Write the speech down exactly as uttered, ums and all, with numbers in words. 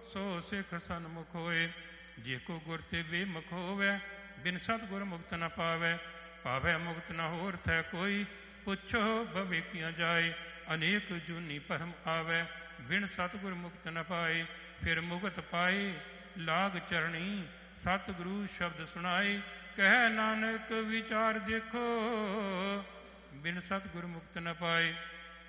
ਸੋ ਸਿੱਖ ਸਨਮੁਖ ਹੋਏ। ਜੇ ਕੋ ਗੁਰ ਤੇ ਬੇਮੁਖ ਹੋਵੇ, ਬਿਨ ਸਤਿਗੁਰ ਮੁਕਤ ਨ ਪਾਵੇ। ਪਾਵੇ ਮੁਕਤ ਨ ਹੋਰ ਥੈ ਕੋਈ, ਪੁੱਛੋ ਭਵੇਕੀਆਂ ਜਾਏ। ਅਨੇਕ ਜੂਨੀ ਭਰਮ ਆਵੇ, ਬਿਨ ਸਤਿਗੁਰ ਮੁਕਤ ਨ ਪਾਏ। ਫਿਰ ਮੁਕਤ ਪਾਏ ਲਾਗ ਚਰਣੀ, ਸਤਿਗੁਰੂ ਸ਼ਬਦ ਸੁਣਾਏ। ਕਹਿ ਨਾਨਕ ਵਿਚਾਰ ਦੇਖੋ, ਬਿਨ ਸਤਿਗੁਰ ਮੁਕਤ ਨ ਪਾਏ।